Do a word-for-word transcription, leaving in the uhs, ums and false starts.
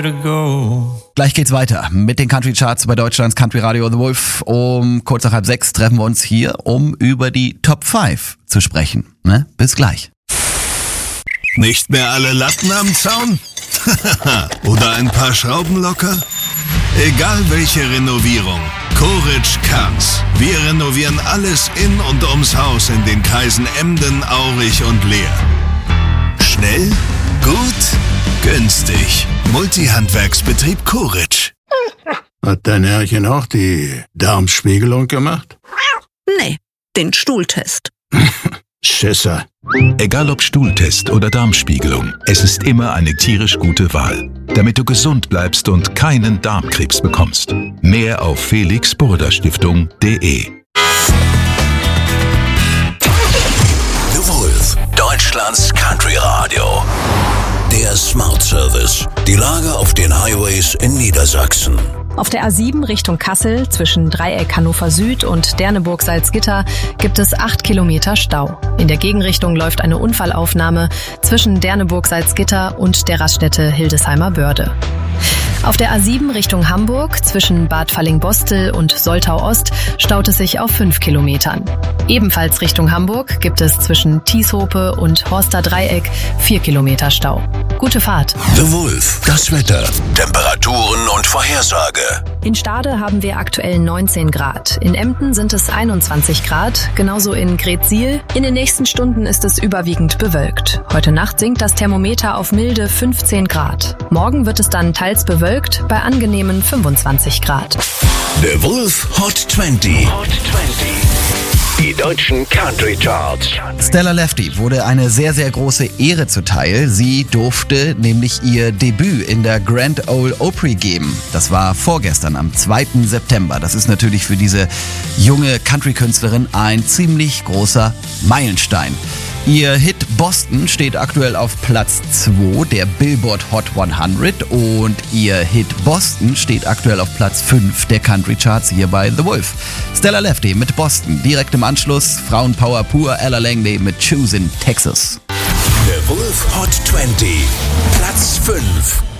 to go. Gleich geht's weiter mit den Country Charts bei Deutschlands Country Radio The Wolf. Um kurz nach halb sechs treffen wir uns hier, um über die Top fünf zu sprechen. Ne? Bis gleich. Nicht mehr alle Latten am Zaun? Oder ein paar Schrauben locker? Egal welche Renovierung, Koritsch kann's. Wir renovieren alles in und ums Haus in den Kreisen Emden, Aurich und Leer. Schnell, gut, günstig. Multihandwerksbetrieb Koritsch. Hat dein Herrchen auch die Darmspiegelung gemacht? Nee, den Stuhltest. Schisser. Egal ob Stuhltest oder Darmspiegelung, es ist immer eine tierisch gute Wahl, damit du gesund bleibst und keinen Darmkrebs bekommst. Mehr auf felix burda stiftung punkt de. The Wolf, Deutschlands Country Radio. Der Smart Service. Die Lage auf den Highways in Niedersachsen. Auf der A sieben Richtung Kassel zwischen Dreieck Hannover Süd und Derneburg-Salzgitter gibt es acht Kilometer Stau. In der Gegenrichtung läuft eine Unfallaufnahme zwischen Derneburg-Salzgitter und der Raststätte Hildesheimer Börde. Auf der A sieben Richtung Hamburg zwischen Bad Fallingbostel und Soltau Ost staut es sich auf fünf Kilometern. Ebenfalls Richtung Hamburg gibt es zwischen Tieshope und Horster Dreieck vier Kilometer Stau. Gute Fahrt. The Wolf, das Wetter, Temperaturen und Vorhersage. In Stade haben wir aktuell neunzehn Grad. In Emden sind es einundzwanzig Grad, genauso in Gretsiel. In den nächsten Stunden ist es überwiegend bewölkt. Heute Nacht sinkt das Thermometer auf milde fünfzehn Grad. Morgen wird es dann teils bewölkt bei angenehmen fünfundzwanzig Grad. The Wolf Hot zwanzig. Hot zwanzig. Die deutschen Country Charts. Stella Lefty wurde eine sehr, sehr große Ehre zuteil. Sie durfte nämlich ihr Debüt in der Grand Ole Opry geben. Das war vorgestern am zweiten September. Das ist natürlich für diese junge Country-Künstlerin ein ziemlich großer Meilenstein. Ihr Hit Boston steht aktuell auf Platz zwei der Billboard Hot hundert und ihr Hit Boston steht aktuell auf Platz fünf der Country Charts hier bei The Wolf. Stella Lefty mit Boston, direkt im Anschluss Frauenpower pur, Ella Langley mit Choosing Texas. The Wolf Hot zwanzig, Platz fünf.